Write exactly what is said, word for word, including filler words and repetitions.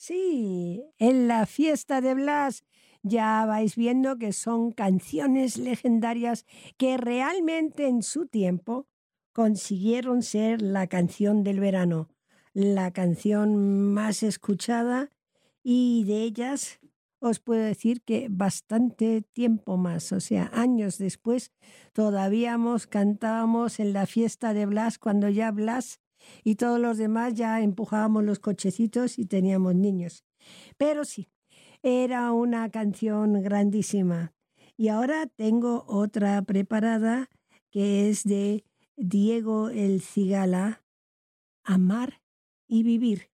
Sí, en la fiesta de Blas ya vais viendo que son canciones legendarias que realmente en su tiempo consiguieron ser la canción del verano, la canción más escuchada y de ellas os puedo decir que bastante tiempo más, o sea, años después todavía mos- cantábamos en la fiesta de Blas cuando ya Blas y todos los demás ya empujábamos los cochecitos y teníamos niños. Pero sí, era una canción grandísima. Y ahora tengo otra preparada que es de Diego El Cigala, Amar y Vivir.